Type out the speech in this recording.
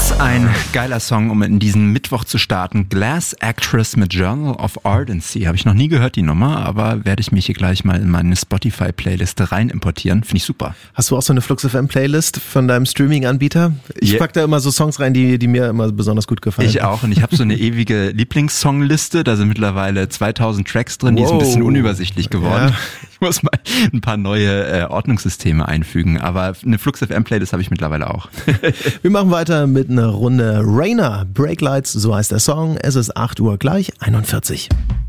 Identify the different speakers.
Speaker 1: Was ein geiler Song, um in diesen Mittwoch zu starten. Glass Actress mit Journal of Ardency. Habe ich noch nie gehört, die Nummer, aber werde ich mich hier gleich mal in meine Spotify-Playliste rein importieren. Finde ich super.
Speaker 2: Hast du auch so eine Flux FM Playlist von deinem Streaming-Anbieter? Ich pack da immer so Songs rein, die mir immer besonders gut gefallen.
Speaker 1: Ich auch, und ich habe so eine ewige Lieblingssongliste. Da sind mittlerweile 2000 Tracks drin, die ist ein bisschen unübersichtlich geworden. Ja. Ich muss mal ein paar neue Ordnungssysteme einfügen, aber eine Flux FM Playlist habe ich mittlerweile auch.
Speaker 2: Wir machen weiter mit einer Runde Rainer. Breaklights, so heißt der Song. Es ist 8 Uhr gleich 41.